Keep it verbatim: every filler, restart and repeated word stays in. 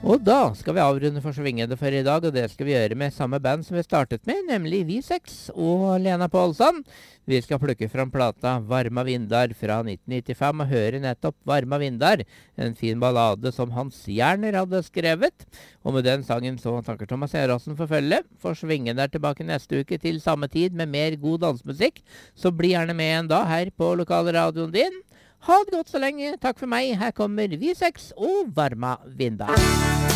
Og da skal vi avrunde for Svingede for i dag, og det skal vi gjøre med samme band som vi startet med, nemlig Vi seks og Lena Pålsson. Vi skal plukke fram plata Varma Vindar fra nitten nittifem og høre nettopp Varma Vindar, en fin ballade som Hans Jerner hadde skrevet. Og med den sangen så takker Thomas Erassen for følget. For Svingede er tilbake neste uke til samme tid med mer god dansemusikk, så bli gjerne med en da her på lokalradioen din. Ha det godt så lenge. Takk for meg. Her kommer Vi seks og Varma Vindar.